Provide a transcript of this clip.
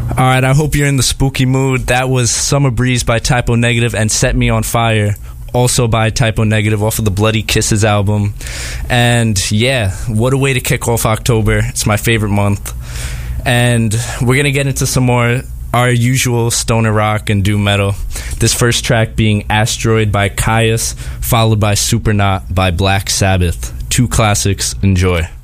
All right, I hope you're in the spooky mood. That was Summer Breeze by Typo Negative and Set Me on Fire, also by Typo Negative, off of the Bloody Kisses album. And yeah, what a way to kick off October. It's my favorite month. And we're going to get into some more our usual stoner rock and doom metal. This first track being Asteroid by Caius, followed by Supernaut by Black Sabbath. Two classics. Enjoy.